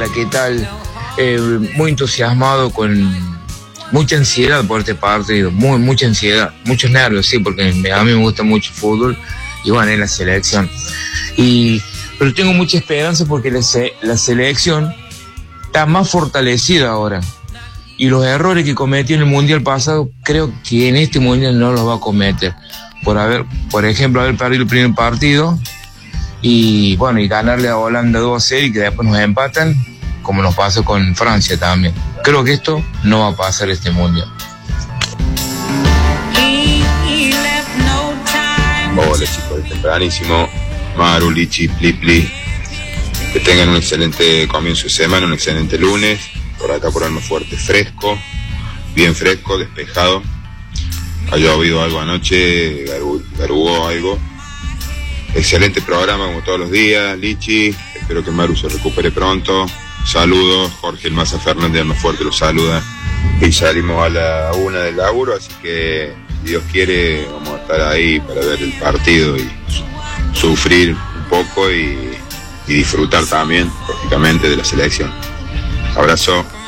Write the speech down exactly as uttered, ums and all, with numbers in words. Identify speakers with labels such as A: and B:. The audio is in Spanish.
A: ¿qué tal? Eh, muy entusiasmado, con mucha ansiedad por este partido, muy, mucha ansiedad, muchos nervios, sí, porque a mí me gusta mucho el fútbol y bueno, es la selección. Y, pero tengo mucha esperanza porque la, la selección está más fortalecida ahora. Y los errores que cometió en el Mundial pasado, creo que en este Mundial no los va a cometer. Por haber, por ejemplo, haber perdido el primer partido y bueno, y ganarle a Holanda dos a cero y que después nos empatan, como nos pasó con Francia también. Creo que esto no va a pasar este Mundial.
B: Hola chicos, es tempranísimo. Maru, Lichi, Pli Pli. Que tengan un excelente comienzo de semana, un excelente lunes. Por acá por Almafuerte fresco, bien fresco, despejado. Ha llovido algo anoche, garugó algo. Excelente programa como todos los días, Lichi. Espero que Maru se recupere pronto. Saludos, Jorge El Maza Fernández de Almafuerte los saluda. Y salimos a la una del laburo, así que si Dios quiere vamos a estar ahí para ver el partido y sufrir un poco y, y disfrutar también, lógicamente, de la selección. Abrazo.